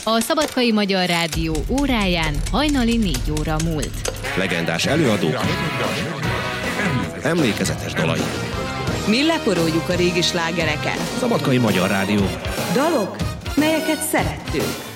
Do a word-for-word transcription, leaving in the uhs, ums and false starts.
A Szabadkai Magyar Rádió óráján hajnali négy óra múlt. Legendás előadók, emlékezetes dalai. Mi leporoljuk a régi slágereket. Szabadkai Magyar Rádió. Dalok, melyeket szerettünk.